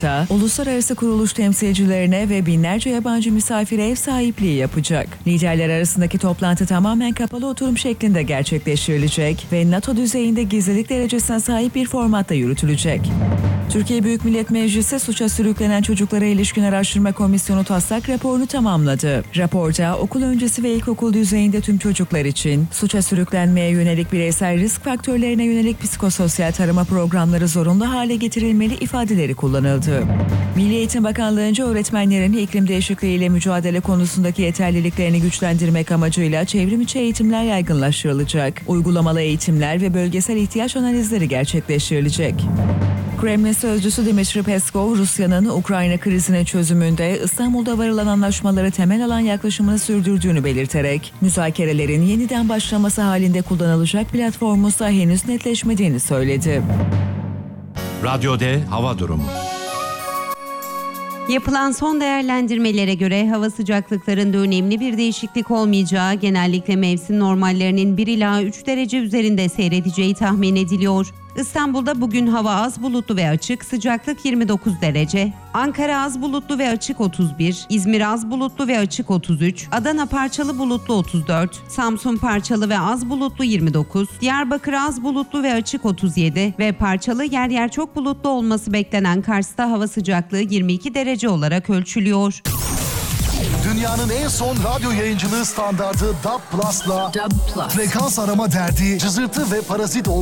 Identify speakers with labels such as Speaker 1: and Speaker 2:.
Speaker 1: Uluslararası kuruluş temsilcilerine ve binlerce yabancı misafire ev sahipliği yapacak. Liderler arasındaki toplantı tamamen kapalı oturum şeklinde gerçekleştirilecek ve NATO düzeyinde gizlilik derecesine sahip bir formatta yürütülecek. Türkiye Büyük Millet Meclisi suça sürüklenen çocuklara ilişkin araştırma komisyonu taslak raporunu tamamladı. Raporda okul öncesi ve ilkokul düzeyinde tüm çocuklar için suça sürüklenmeye yönelik bireysel risk faktörlerine yönelik psikososyal tarama programları zorunlu hale getirilmeli ifadeleri kullanıldı. Milli Eğitim Bakanlığı'nca öğretmenlerin iklim değişikliğiyle mücadele konusundaki yeterliliklerini güçlendirmek amacıyla çevrimiçi eğitimler yaygınlaştırılacak. Uygulamalı eğitimler ve bölgesel ihtiyaç analizleri gerçekleştirilecek. Kremlin sözcüsü Dmitry Peskov, Rusya'nın Ukrayna krizinin çözümünde İstanbul'da varılan anlaşmaları temel alan yaklaşımını sürdürdüğünü belirterek, müzakerelerin yeniden başlaması halinde kullanılacak platformunsa henüz netleşmediğini söyledi.
Speaker 2: Radyo D hava durumu.
Speaker 3: Yapılan son değerlendirmelere göre hava sıcaklıklarında önemli bir değişiklik olmayacağı, genellikle mevsim normallerinin 1 ila 3 derece üzerinde seyredeceği tahmin ediliyor. İstanbul'da bugün hava az bulutlu ve açık, sıcaklık 29 derece. Ankara az bulutlu ve açık 31, İzmir az bulutlu ve açık 33, Adana parçalı bulutlu 34, Samsun parçalı ve az bulutlu 29, Diyarbakır az bulutlu ve açık 37 ve parçalı yer yer çok bulutlu olması beklenen Kars'ta hava sıcaklığı 22 derece olarak ölçülüyor.
Speaker 4: Dünyanın en son radyo yayıncılığı standardı DAB+'la frekans arama derdi, cızırtı ve parazit